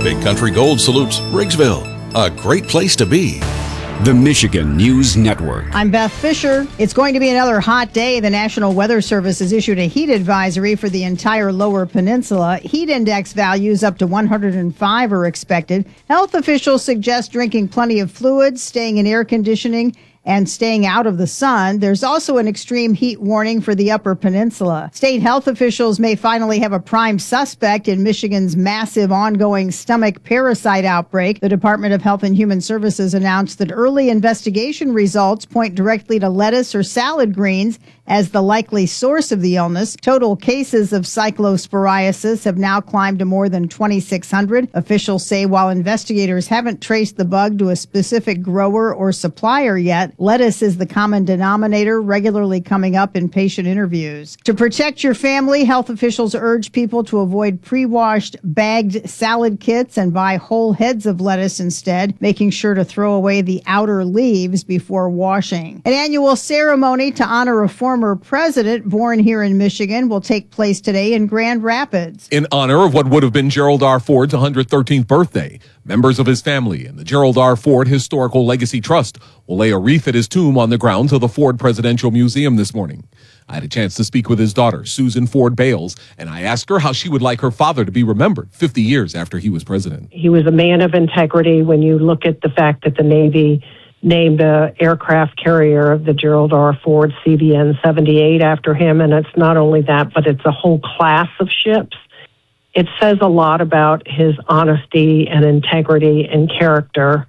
Big Country Gold salutes Briggsville, a great place to be. The Michigan News Network. I'm Beth Fisher. It's going to be another hot day. The National Weather Service has issued a heat advisory for the entire lower peninsula. Heat index values up to 105 are expected. Health officials suggest drinking plenty of fluids, staying in air conditioning, and staying out of the sun. There's also an extreme heat warning for the Upper Peninsula. State health officials may finally have a prime suspect in Michigan's massive ongoing stomach parasite outbreak. The Department of Health and Human Services announced that early investigation results point directly to lettuce or salad greens as the likely source of the illness. Total cases of cyclosporiasis have now climbed to more than 2,600. Officials say while investigators haven't traced the bug to a specific grower or supplier yet, lettuce is the common denominator regularly coming up in patient interviews. To protect your family, health officials urge people to avoid pre-washed bagged salad kits and buy whole heads of lettuce instead, making sure to throw away the outer leaves before washing. An annual ceremony to honor a former president born here in Michigan will take place today in Grand Rapids. In honor of what would have been Gerald R. Ford's 113th birthday, members of his family and the Gerald R. Ford Historical Legacy Trust will lay a wreath at his tomb on the grounds of the Ford Presidential Museum this morning. I had a chance to speak with his daughter, Susan Ford Bales, and I asked her how she would like her father to be remembered 50 years after he was president. He was a man of integrity. When you look at the fact that the Navy named the aircraft carrier of the Gerald R. Ford CVN-78 after him, and it's not only that, but it's a whole class of ships. It says a lot about his honesty and integrity and character,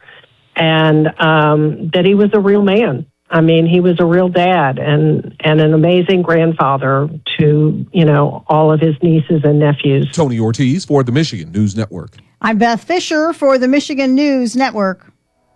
and that he was a real man. I mean, he was a real dad and an amazing grandfather to, all of his nieces and nephews. Tony Ortiz for the Michigan News Network. I'm Beth Fisher for the Michigan News Network.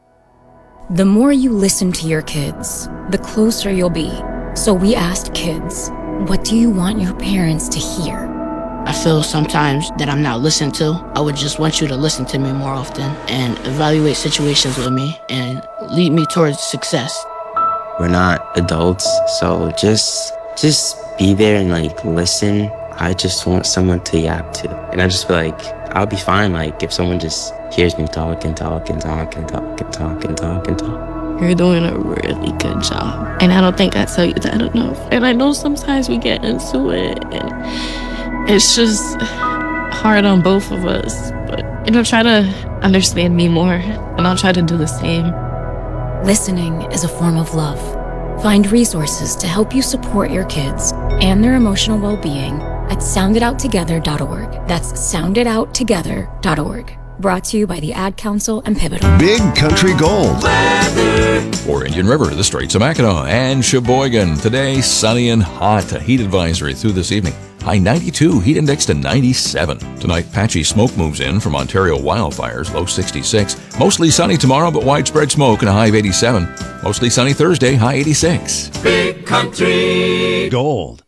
The more you listen to your kids, the closer you'll be. So we asked kids, what do you want your parents to hear? I feel sometimes that I'm not listened to. I would just want you to listen to me more often and evaluate situations with me and lead me towards success. We're not adults, so just be there and listen. I just want someone to yap to. And I just feel like I'll be fine if someone just hears me talk and talk and talk and talk and talk and talk and talk. You're doing a really good job. And I don't think I tell you that enough. And I know sometimes we get into it and it's just hard on both of us. But try to understand me more and I'll try to do the same. Listening is a form of love. Find resources to help you support your kids and their emotional well-being at sounditouttogether.org. That's sounditouttogether.org. Brought to you by the Ad Council and Pivotal. Big Country Gold. Weather. For Indian River, the Straits of Mackinac, and Sheboygan. Today, sunny and hot. A heat advisory through this evening. High 92, heat index to 97. Tonight, patchy smoke moves in from Ontario wildfires, low 66. Mostly sunny tomorrow, but widespread smoke and a high of 87. Mostly sunny Thursday, high 86. Big Country Gold.